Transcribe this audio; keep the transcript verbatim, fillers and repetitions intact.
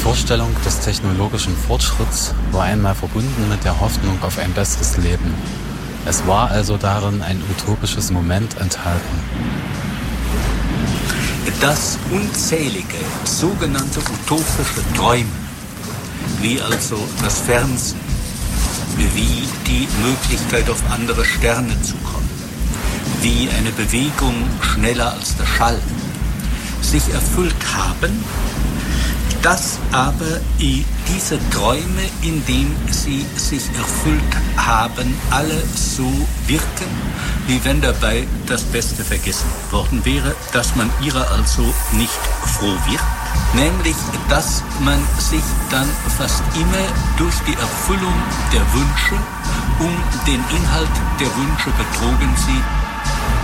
Vorstellung des technologischen Fortschritts war einmal verbunden mit der Hoffnung auf ein besseres Leben. Es war also darin ein utopisches Moment enthalten. Dass unzählige sogenannte utopische Träume, wie also das Fernsehen, wie die Möglichkeit, auf andere Sterne zu kommen, wie eine Bewegung schneller als der Schall, sich erfüllt haben, dass aber diese Träume, indem sie sich erfüllt haben, alle so wirken, wie wenn dabei das Beste vergessen worden wäre, dass man ihrer also nicht froh wird, nämlich dass man sich dann fast immer durch die Erfüllung der Wünsche um den Inhalt der Wünsche betrogen sieht,